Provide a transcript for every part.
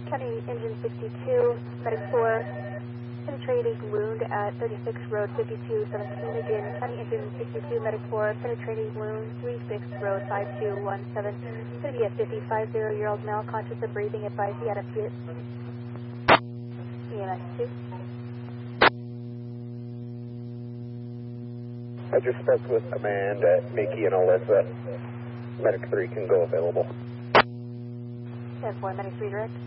County Engine 62, Medic 4, penetrating wound at 36 Road 5217. Again, County Engine 62, Medic 4, penetrating wound 36 Road 5217. It's going to be a 55-year-old male, conscious and breathing, advised he had a fit. EMS 2. I just spoke with command at Mickey and Alyssa. Medic 3 can go available. 10-4, Medic 3 direct.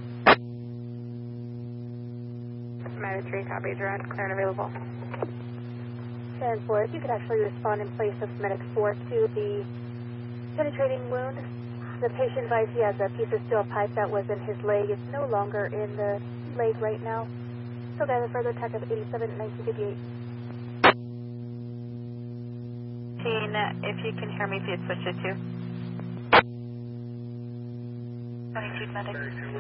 Medic 3, copy direct, clear and available. 10-4, if you could actually respond in place of Medic 4 to the penetrating wound. The patient advised he has a piece of steel pipe that was in his leg. It's no longer in the leg right now. So guys, a further attack of 87 1958. If you can hear me, if you'd switch it to 22 Medic.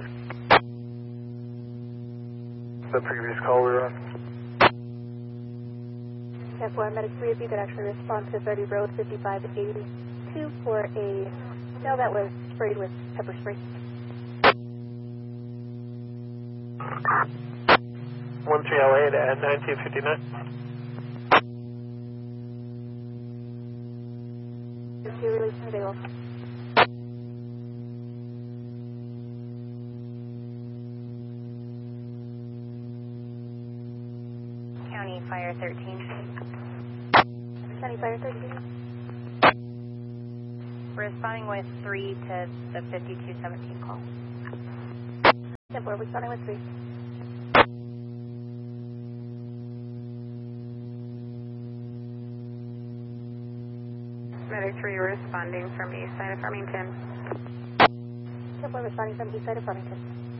The previous call we were on. 10-4, Medic 3, if you could actually respond to 30 Road 5582 for a cell that was sprayed with pepper spray. 1308 at 1959. Release available. County Fire 13. County Fire 13. We're responding with 3 to the 5217 call. 10-4, responding with 3. Medic 3 responding from east side of Farmington. 10-4, responding from east side of Farmington.